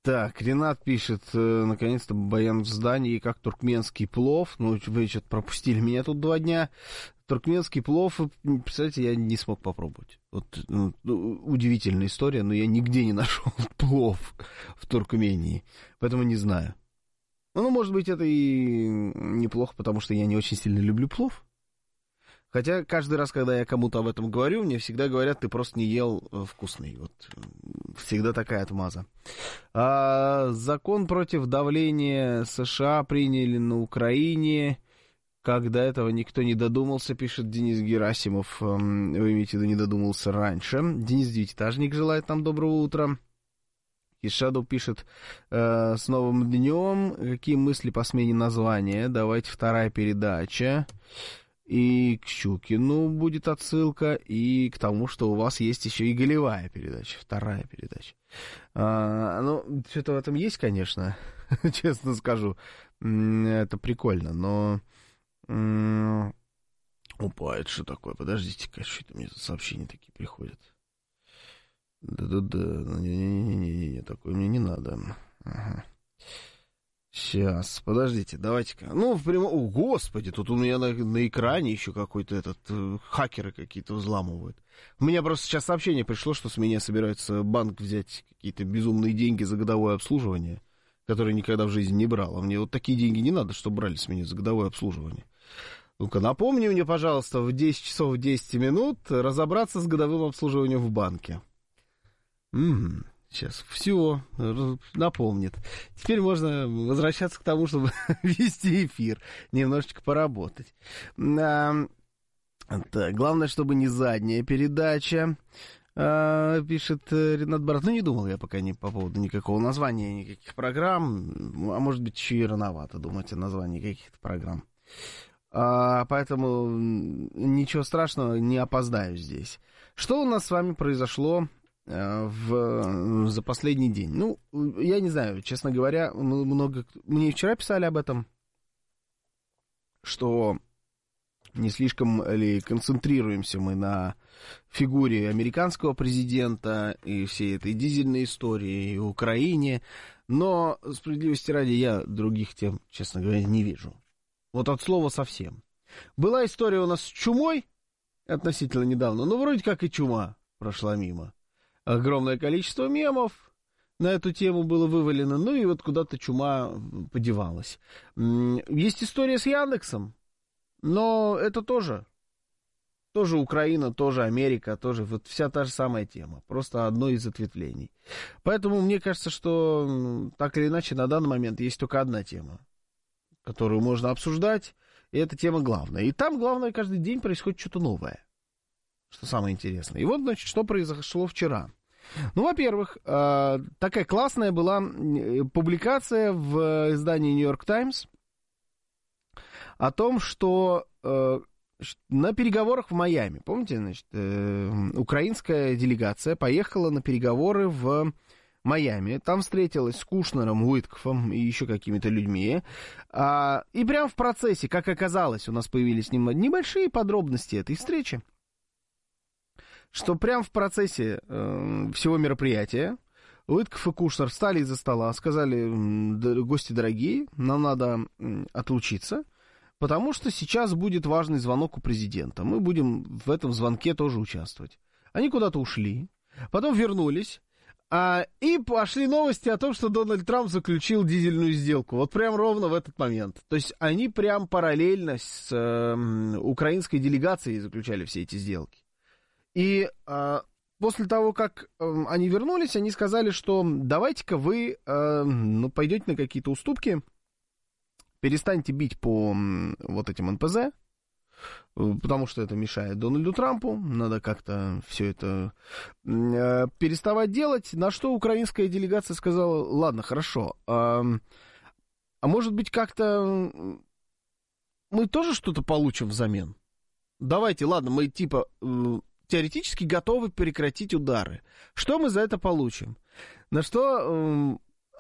Так, Ренат пишет, наконец-то Баян в здании, как туркменский плов. Ну, вы что-то пропустили меня тут 2 дня. Туркменский плов, представляете, я не смог попробовать. Вот, удивительная история, но я нигде не нашел плов в Туркмении, поэтому не знаю. Ну, может быть, это и неплохо, потому что я не очень сильно люблю плов. Хотя каждый раз, когда я кому-то об этом говорю, мне всегда говорят, ты просто не ел вкусный. Вот всегда такая отмаза. Закон против давления США приняли на Украине. Как до этого никто не додумался, пишет Денис Герасимов. Вы имеете в виду, не додумался раньше. Денис Девятиэтажник желает нам доброго утра. Кишаду пишет, с новым днем. Какие мысли по смене названия? Давайте 2-я передача. И к Щукину будет отсылка, и к тому, что у вас есть еще и голевая передача, 2-я передача. Ну, что-то в этом есть, конечно, честно скажу. Это прикольно, но... Опа, это что такое? Подождите-ка, что-то мне тут сообщения такие приходят. Да-да-да, не-не-не, такое мне не надо. Ага. Сейчас, подождите, давайте-ка. Ну, в прямом... О, господи, тут у меня на экране еще какой-то хакеры какие-то взламывают. У меня просто сейчас сообщение пришло, что с меня собирается банк взять какие-то безумные деньги за годовое обслуживание, которые никогда в жизни не брал. А мне вот такие деньги не надо, чтобы брали с меня за годовое обслуживание. Ну-ка, напомни мне, пожалуйста, в 10 часов 10 минут разобраться с годовым обслуживанием в банке. Сейчас все напомнит. Теперь можно возвращаться к тому, чтобы вести эфир, немножечко поработать. Так, главное, чтобы не задняя передача, пишет Ренат Барат. Ну, не думал я пока по поводу никакого названия, никаких программ. А может быть, еще и рановато думать о названии каких-то программ. Поэтому ничего страшного, не опоздаю здесь. Что у нас с вами произошло за последний день? Ну, я не знаю, честно говоря, мне вчера писали об этом, что не слишком ли концентрируемся мы на фигуре американского президента и всей этой дизельной истории, и Украине, но, справедливости ради, я других тем, честно говоря, не вижу. Вот от слова совсем. Была история у нас с чумой относительно недавно, но вроде как и чума прошла мимо. Огромное количество мемов на эту тему было вывалено, ну и вот куда-то чума подевалась. Есть история с Яндексом, но это тоже Украина, тоже Америка, тоже вот вся та же самая тема, просто одно из ответвлений. Поэтому мне кажется, что так или иначе на данный момент есть только одна тема, которую можно обсуждать, и эта тема главная. И там главное, каждый день происходит что-то новое, что самое интересное. И вот, значит, что произошло вчера. Ну, во-первых, такая классная была публикация в издании New York Times о том, что на переговорах в Майами, помните, значит, украинская делегация поехала на переговоры в Майами, там встретилась с Кушнером, Уиткофом и еще какими-то людьми, и прямо в процессе, как оказалось, у нас появились небольшие подробности этой встречи, что прямо в процессе всего мероприятия Уиткоф и Кушнер встали из-за стола, сказали: гости дорогие, нам надо отлучиться, потому что сейчас будет важный звонок у президента, мы будем в этом звонке тоже участвовать. Они куда-то ушли, потом вернулись, и пошли новости о том, что Дональд Трамп заключил дизельную сделку. Вот прям ровно в этот момент. То есть они прям параллельно с украинской делегацией заключали все эти сделки. И после того, как они вернулись, они сказали, что давайте-ка вы пойдете на какие-то уступки, перестаньте бить по вот этим НПЗ, потому что это мешает Дональду Трампу, надо как-то все это переставать делать, на что украинская делегация сказала: ладно, хорошо, а может быть как-то мы тоже что-то получим взамен? Давайте, ладно, мы типа теоретически готовы прекратить удары. Что мы за это получим? На что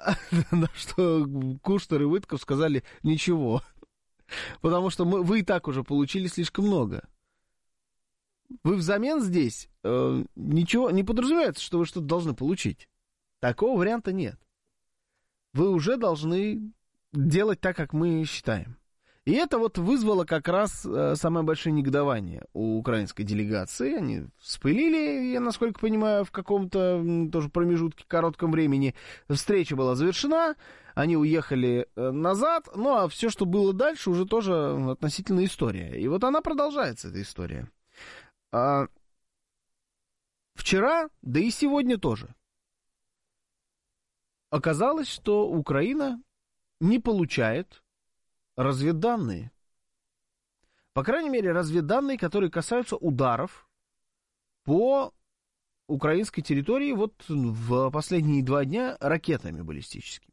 Кушнер и Уиткоф сказали: ничего. Потому что вы и так уже получили слишком много. Вы взамен здесь ничего не подразумевается, что вы что-то должны получить. Такого варианта нет. вы уже должны делать так, как мы считаем. И это вот вызвало как раз самое большое негодование у украинской делегации. Они вспылили, я насколько понимаю, в каком-то тоже промежутке коротком времени. Встреча была завершена, они уехали назад, ну а все, что было дальше, уже тоже относительно история. И вот она продолжается, эта история. Вчера, да и сегодня тоже, оказалось, что Украина не получает разведданные. По крайней мере, разведданные, которые касаются ударов по украинской территории вот в последние 2 дня ракетами баллистическими.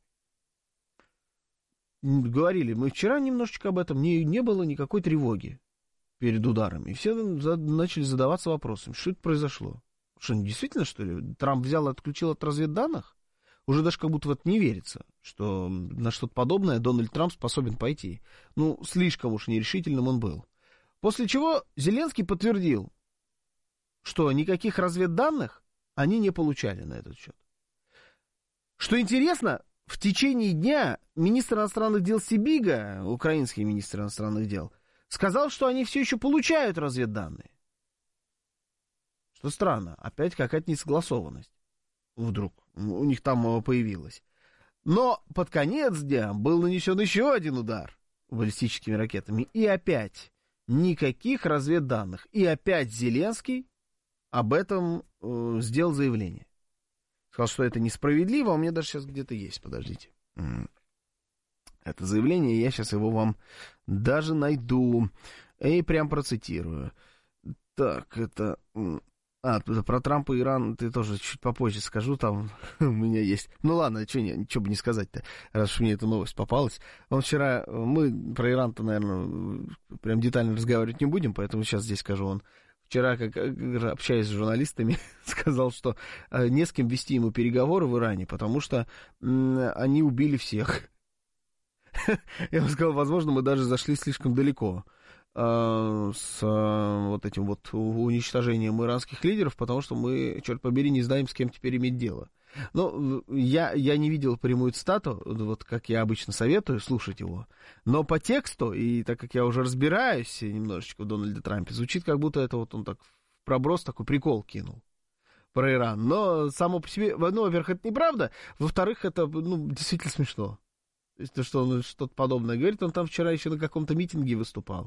Говорили мы вчера немножечко об этом, не было никакой тревоги перед ударами. И все начали задаваться вопросом, что это произошло. Что, действительно, что ли, Трамп взял и отключил от разведданных? Уже даже как будто в это не верится, что на что-то подобное Дональд Трамп способен пойти. Ну, слишком уж нерешительным он был. После чего Зеленский подтвердил, что никаких разведданных они не получали на этот счет. Что интересно, в течение дня министр иностранных дел Сибига, украинский министр иностранных дел, сказал, что они все еще получают разведданные. Что странно, опять какая-то несогласованность. Вдруг у них там появилась. Но под конец дня был нанесен еще один удар баллистическими ракетами. И опять никаких разведданных. И опять Зеленский об этом сделал заявление. Сказал, что это несправедливо. У меня даже сейчас где-то есть, подождите. Это заявление, я сейчас его вам даже найду. И прям процитирую. Так, это... про Трампа и Иран ты тоже чуть попозже скажу, там у меня есть. Ну ладно, ничего бы не сказать-то, раз уж мне эта новость попалась. Вчера, мы про Иран-то, наверное, прям детально разговаривать не будем, поэтому сейчас здесь скажу. Он вчера, как общаясь с журналистами, сказал, что не с кем вести ему переговоры в Иране, потому что они убили всех. Я бы сказал, возможно, мы даже зашли слишком далеко с вот этим вот уничтожением иранских лидеров, потому что мы, черт побери, не знаем, с кем теперь иметь дело. Но я не видел прямую цитату, вот как я обычно советую слушать его, но по тексту, и так как я уже разбираюсь немножечко в Дональде Трампе, звучит, как будто это вот он так в проброс такой прикол кинул про Иран. Но само по себе, ну, во-первых, это неправда, во-вторых, это, ну, действительно смешно. То, что он что-то подобное говорит, он там вчера еще на каком-то митинге выступал.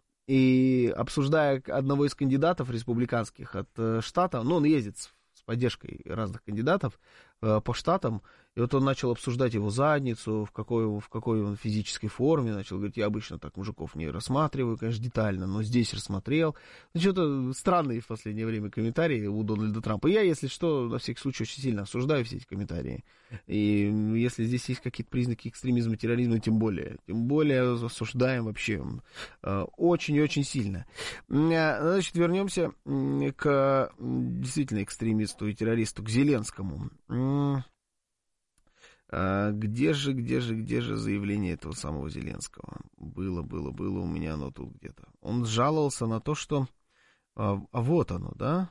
И обсуждая одного из кандидатов республиканских от штата, ну, он ездит с поддержкой разных кандидатов по штатам, и вот он начал обсуждать его задницу, в какой он физической форме, начал говорить, я обычно так мужиков не рассматриваю, конечно, детально, но здесь рассмотрел. Ну, что-то странные в последнее время комментарии у Дональда Трампа. Я, если что, на всякий случай очень сильно осуждаю все эти комментарии. И если здесь есть какие-то признаки экстремизма, терроризма, тем более осуждаем вообще очень и очень сильно. Значит, вернемся к действительно экстремисту и террористу, к Зеленскому. Где же заявление этого самого Зеленского? Было у меня оно тут где-то. Он жаловался на то, что... вот оно, да?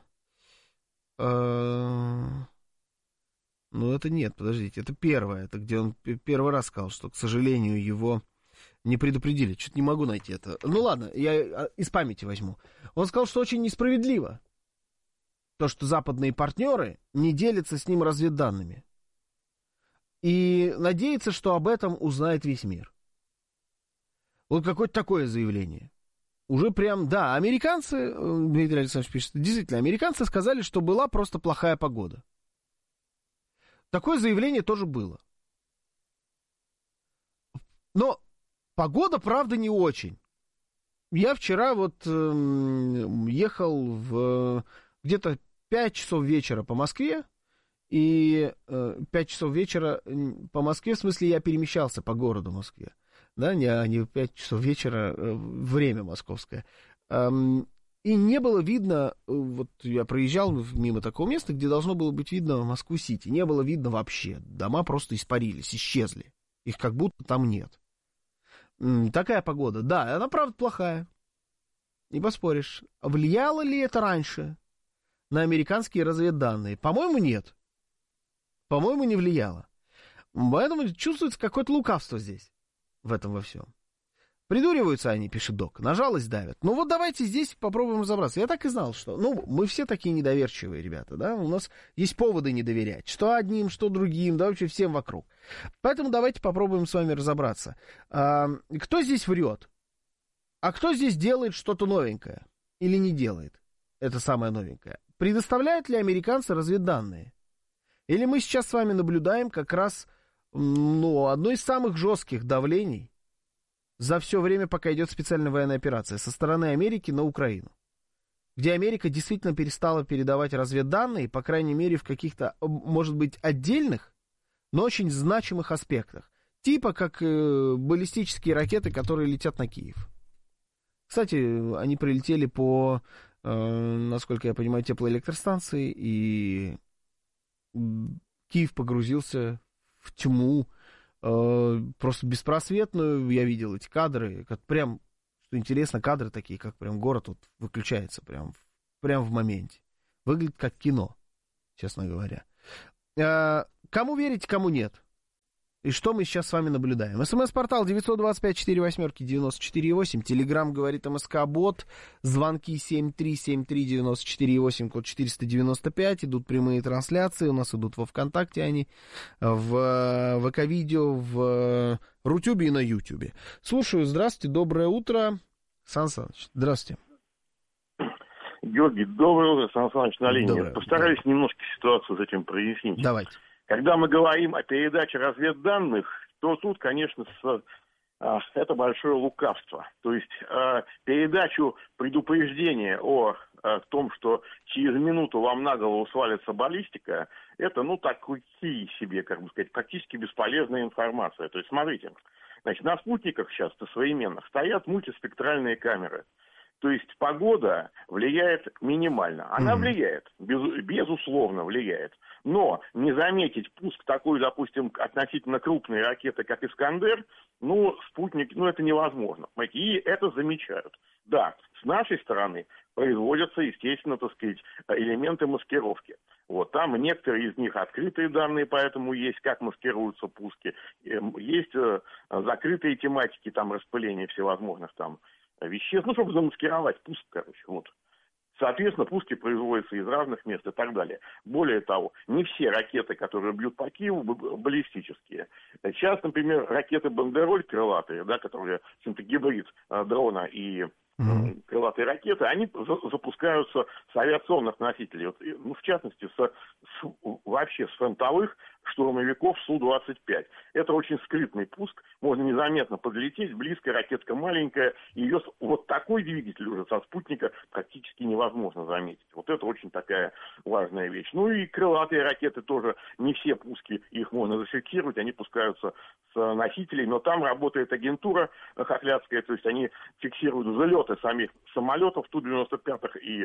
Ну, это нет, подождите, это первое. Это где он первый раз сказал, что, к сожалению, его не предупредили. Что-то не могу найти это. Ну, ладно, я из памяти возьму. Он сказал, что очень несправедливо то, что западные партнеры не делятся с ним разведданными. И надеется, что об этом узнает весь мир. Вот какое-то такое заявление. Уже прям, да, американцы, Дмитрий Александрович пишет, действительно, американцы сказали, что была просто плохая погода. Такое заявление тоже было. Но погода, правда, не очень. Я вчера вот ехал в где-то 5 часов вечера по Москве, и 5 часов вечера по Москве, в смысле, я перемещался по городу Москве, да, не в 5 часов вечера, время московское. И не было видно, вот я проезжал мимо такого места, где должно было быть видно Москву-Сити, не было видно вообще, дома просто испарились, исчезли, их как будто там нет. Такая погода, да, она правда плохая, не поспоришь. Влияло ли это раньше на американские разведданные? По-моему, нет. По-моему, не влияло. Поэтому чувствуется какое-то лукавство здесь, в этом во всем. Придуриваются они, пишет Док, на жалость давят. Ну вот давайте здесь попробуем разобраться. Я так и знал, что... Ну, мы все такие недоверчивые ребята, да? У нас есть поводы не доверять. Что одним, что другим, да вообще всем вокруг. Поэтому давайте попробуем с вами разобраться. Кто здесь врет? А кто здесь делает что-то новенькое? Или не делает? Это самое новенькое. Предоставляют ли американцы разведданные? Или мы сейчас с вами наблюдаем как раз, одно из самых жестких давлений за все время, пока идет специальная военная операция со стороны Америки на Украину, где Америка действительно перестала передавать разведданные, по крайней мере, в каких-то, может быть, отдельных, но очень значимых аспектах. Типа как баллистические ракеты, которые летят на Киев. Кстати, они прилетели по, насколько я понимаю, теплоэлектростанции, и Киев погрузился в тьму, просто беспросветную. Я видел эти кадры, как прям, что интересно, кадры такие, как прям город вот выключается прям в моменте. Выглядит как кино, честно говоря. Кому верить, кому нет? И что мы сейчас с вами наблюдаем? СМС-портал 925-48-94-8. Телеграм говорит МСК-бот. Звонки 7373948, код 495. Идут прямые трансляции. У нас идут во ВКонтакте они. В ВК-видео, в Рутюбе и на Ютюбе. Слушаю. Здравствуйте. Доброе утро. Сан Саныч, здравствуйте. Георгий, доброе утро. Сан Саныч на линии. Доброе. Постараюсь немножко ситуацию с этим прояснить. Давайте. Когда мы говорим о передаче разведданных, то тут, конечно, это большое лукавство. То есть передачу предупреждения о том, что через минуту вам на голову свалится баллистика, это, такие себе, как бы сказать, практически бесполезная информация. То есть, смотрите, значит, на спутниках сейчас современных стоят мультиспектральные камеры. То есть погода влияет минимально. Она влияет, безусловно влияет. Но не заметить пуск такой, допустим, относительно крупной ракеты, как «Искандер», спутник, это невозможно. И это замечают. Да, с нашей стороны производятся, естественно, элементы маскировки. Вот, там некоторые из них открытые данные, поэтому есть, как маскируются пуски. Есть закрытые тематики, там распыления всевозможных там веществ, чтобы замаскировать пуск, вот. Соответственно, пуски производятся из разных мест и так далее. Более того, не все ракеты, которые бьют по Киеву, баллистические. Сейчас, например, ракеты «Бандероль» крылатые, да, которые, в общем-то, гибрид дрона и крылатые ракеты, они запускаются с авиационных носителей. В частности, вообще с фронтовых штурмовиков Су-25. Это очень скрытный пуск. Можно незаметно подлететь, близко, ракетка маленькая. Ее вот такой двигатель уже со спутника практически невозможно заметить. Вот это очень такая важная вещь. И крылатые ракеты тоже, не все пуски, их можно зафиксировать. Они пускаются с носителей, но там работает агентура хохлядская, то есть они фиксируют взлеты самих самолетов Ту-95 и,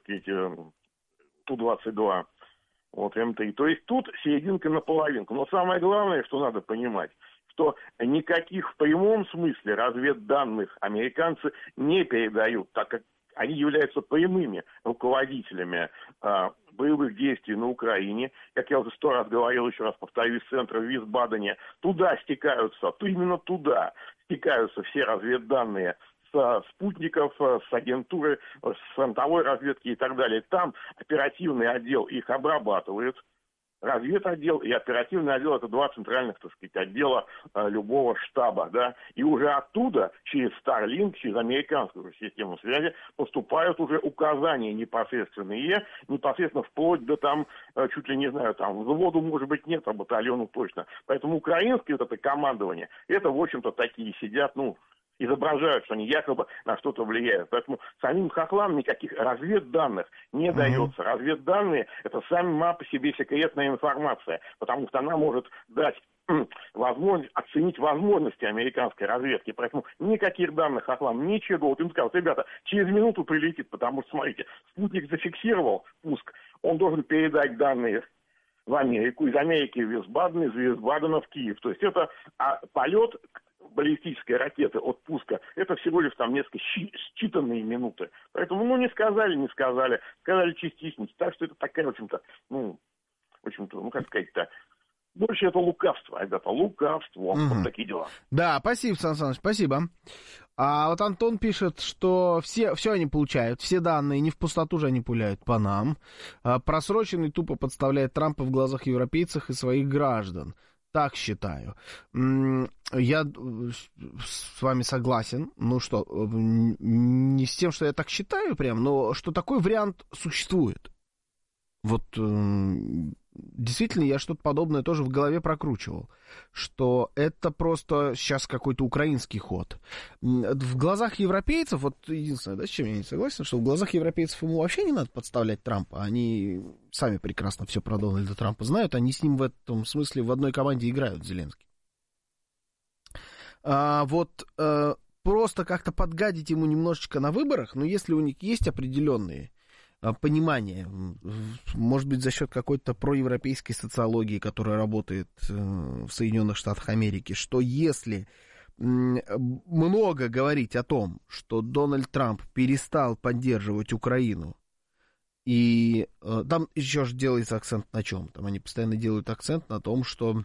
Ту-22. Вот МТИ. То есть тут серединка на половинку. Но самое главное, что надо понимать, что никаких в прямом смысле разведданных американцы не передают, так как они являются прямыми руководителями боевых действий на Украине. Как я уже 100 раз говорил, еще раз повторюсь, из центра в Висбадене. Туда стекаются, именно туда стекаются все разведданные с спутников, с агентуры, с фронтовой разведки и так далее. Там оперативный отдел их обрабатывает. Разведотдел и оперативный отдел — это два центральных, отдела любого штаба, да, и уже оттуда, через Starlink, через американскую систему связи, поступают уже указания непосредственные, непосредственно вплоть до чуть ли не знаю, взводу, может быть, нет, а батальону точно. Поэтому украинское это командование, это, в общем-то, такие сидят, изображают, что они якобы на что-то влияют. Поэтому самим хохлам никаких разведданных не дается. Разведданные — это сама по себе секретная информация, потому что она может дать возможность оценить возможности американской разведки. Поэтому никаких данных хохлам, ничего. Вот им сказал, ребята, через минуту прилетит, потому что, смотрите, спутник зафиксировал пуск, он должен передать данные в Америку, из Америки в Висбаден, из Висбадена в Киев. То есть это полет баллистической ракеты от пуска, это всего лишь несколько считанные минуты. Поэтому, не сказали, сказали частично. Так что это такая, как сказать-то, больше это лукавство, ребята, лукавство. Вот такие дела. Да, спасибо, Сан Саныч, спасибо. А вот Антон пишет, что все они получают, все данные, не в пустоту же они пуляют по нам. Просроченный тупо подставляет Трампа в глазах европейцев и своих граждан. Так считаю. Я с вами согласен. Ну что, не с тем, что я так считаю прям, но что такой вариант существует. Вот действительно я что-то подобное тоже в голове прокручивал, что это просто сейчас какой-то украинский ход. В глазах европейцев, вот единственное, да, с чем я не согласен, что в глазах европейцев ему вообще не надо подставлять Трампа. Они сами прекрасно все про Дональда Трампа знают, они с ним в этом смысле в одной команде играют, Зеленский. Просто как-то подгадить ему немножечко на выборах, но если у них есть определенные понимание, может быть, за счет какой-то проевропейской социологии, которая работает в Соединенных Штатах Америки, что если много говорить о том, что Дональд Трамп перестал поддерживать Украину, и там еще же делается акцент на чем? Там они постоянно делают акцент на том, что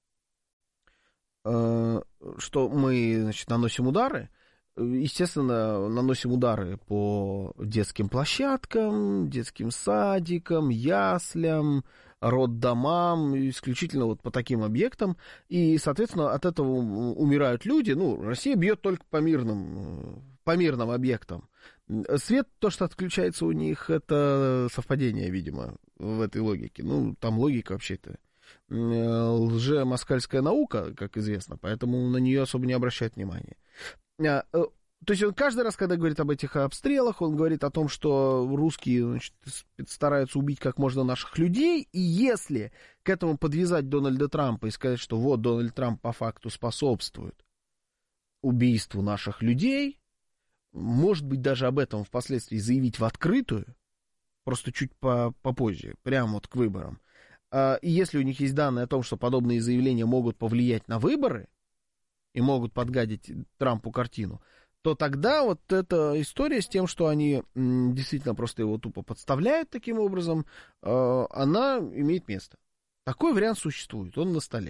мы, значит, наносим удары. Естественно, наносим удары по детским площадкам, детским садикам, яслям, роддомам, исключительно вот по таким объектам. И, соответственно, от этого умирают люди. Ну, Россия бьет только по мирным объектам. Свет, то, что отключается у них, это совпадение, видимо, в этой логике. Ну, там логика вообще-то лже-москальская наука, как известно, поэтому на нее особо не обращают внимания. То есть он каждый раз, когда говорит об этих обстрелах, он говорит о том, что русские, значит, стараются убить как можно наших людей, и если к этому подвязать Дональда Трампа и сказать, что вот Дональд Трамп по факту способствует убийству наших людей, может быть, даже об этом впоследствии заявить в открытую, просто чуть попозже, прямо вот к выборам, и если у них есть данные о том, что подобные заявления могут повлиять на выборы, и могут подгадить Трампу картину, то тогда вот эта история с тем, что они действительно просто его тупо подставляют таким образом, она имеет место. Такой вариант существует, он на столе.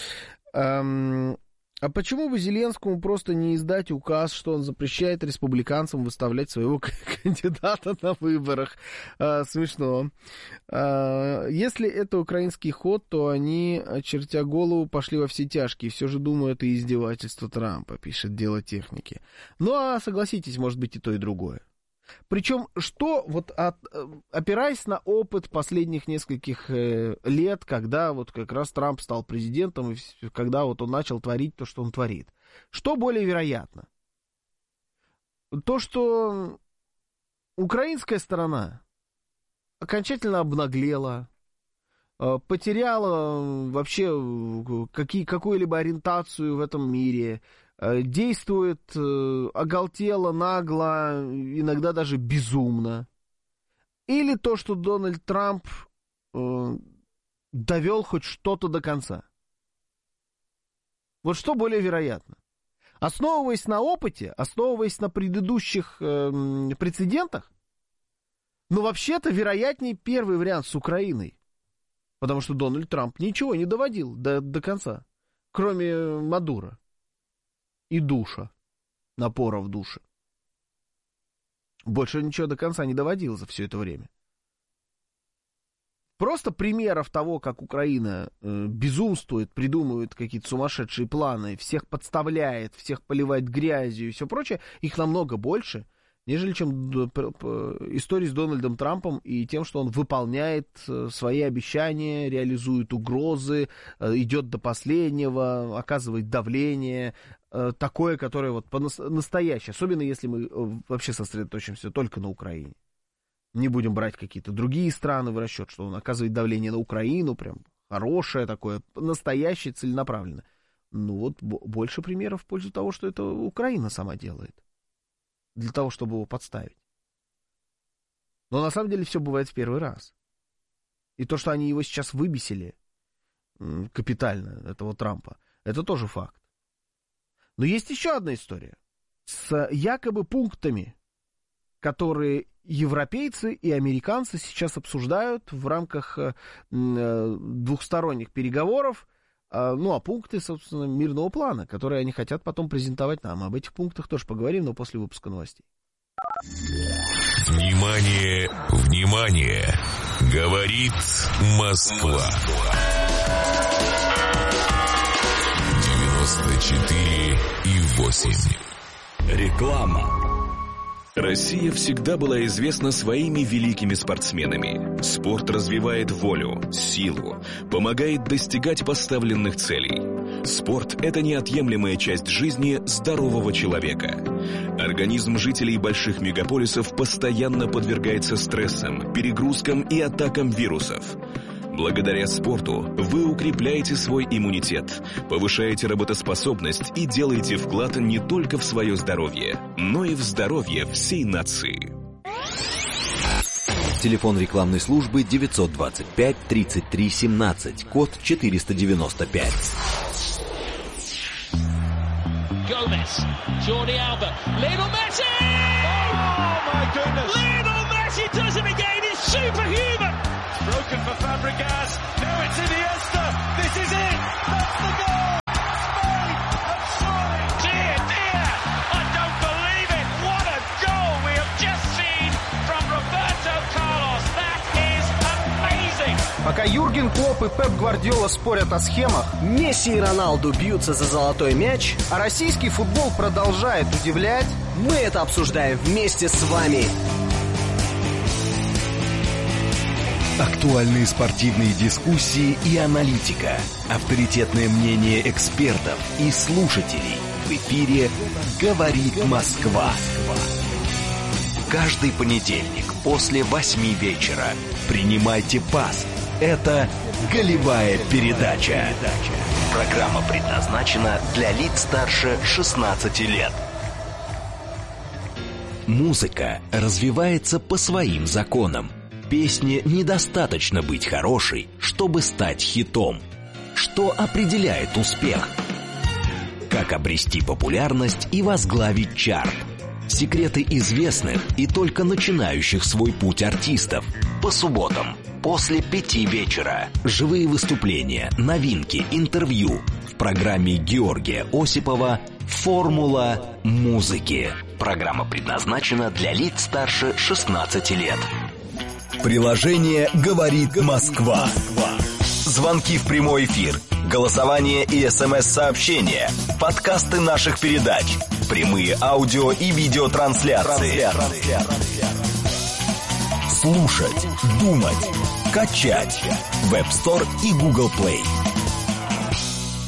А почему бы Зеленскому просто не издать указ, что он запрещает республиканцам выставлять своего кандидата на выборах? Смешно. Если это украинский ход, то они, очертя голову, пошли во все тяжкие. Все же думаю, это издевательство Трампа, пишет Дело техники. Ну, а согласитесь, может быть и то, и другое. Причем, что, вот опираясь на опыт последних нескольких лет, когда вот как раз Трамп стал президентом, и когда вот он начал творить то, что он творит, что более вероятно? То, что украинская сторона окончательно обнаглела, потеряла вообще какую-либо ориентацию в этом мире, действует оголтело, нагло, иногда даже безумно. Или то, что Дональд Трамп довел хоть что-то до конца. Вот что более вероятно? Основываясь на опыте, основываясь на предыдущих прецедентах, но вообще-то вероятнее первый вариант с Украиной. Потому что Дональд Трамп ничего не доводил до конца, кроме Мадуро и душа, напора в душе. Больше ничего до конца не доводил за все это время. Просто примеров того, как Украина безумствует, придумывает какие-то сумасшедшие планы, всех подставляет, всех поливает грязью и все прочее, их намного больше, нежели чем истории с Дональдом Трампом и тем, что он выполняет свои обещания, реализует угрозы, идет до последнего, оказывает давление, такое, которое вот настоящее, особенно если мы вообще сосредоточимся только на Украине. Не будем брать какие-то другие страны в расчет, что он оказывает давление на Украину, прям хорошее такое, настоящее, целенаправленное. Ну вот больше примеров в пользу того, что это Украина сама делает. Для того, чтобы его подставить. Но на самом деле все бывает в первый раз. И то, что они его сейчас выбесили капитально, этого Трампа, это тоже факт. Но есть еще одна история с якобы пунктами, которые европейцы и американцы сейчас обсуждают в рамках двухсторонних переговоров, пункты, собственно, мирного плана, которые они хотят потом презентовать нам. Об этих пунктах тоже поговорим, но после выпуска новостей. Внимание, внимание! Говорит Москва. 94,8. Реклама. Россия всегда была известна своими великими спортсменами. Спорт развивает волю, силу, помогает достигать поставленных целей. Спорт – это неотъемлемая часть жизни здорового человека. Организм жителей больших мегаполисов постоянно подвергается стрессам, перегрузкам и атакам вирусов. Благодаря спорту вы укрепляете свой иммунитет, повышаете работоспособность и делаете вклад не только в свое здоровье, но и в здоровье всей нации. Телефон рекламной службы 925 33 17, код 495. Gomez, Jordi Alba, Lionel Messi! Oh my goodness! Lionel Messi does it again, it's superhuman! Broken for Fabregas, now it's Iniesta, this is it, that's the goal! Spain have scored! Dear, I don't believe it, what a goal we have just seen from Roberto Carlos, that is amazing! Пока Юрген Клопп и Пеп Гвардиола спорят о схемах, Месси и Роналду бьются за золотой мяч, а российский футбол продолжает удивлять, мы это обсуждаем вместе с вами. Актуальные спортивные дискуссии и аналитика. Авторитетное мнение экспертов и слушателей. В эфире «Говорит Москва». Каждый понедельник после 8 вечера. Принимайте пас. Это «Голевая передача». Программа предназначена для лиц старше 16 лет. Музыка развивается по своим законам. Песне недостаточно быть хорошей, чтобы стать хитом. Что определяет успех? Как обрести популярность и возглавить чарт? Секреты известных и только начинающих свой путь артистов. По субботам после 5 вечера. Живые выступления, новинки, интервью. В программе Георгия Осипова «Формула музыки». Программа предназначена для лиц старше 16 лет. Приложение «Говорит Москва». Звонки в прямой эфир, голосование и СМС-сообщения, подкасты наших передач, прямые аудио и видеотрансляции. Слушать, думать, качать. Web Store и Google Play.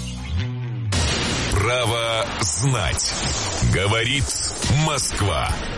Право знать. Говорит Москва.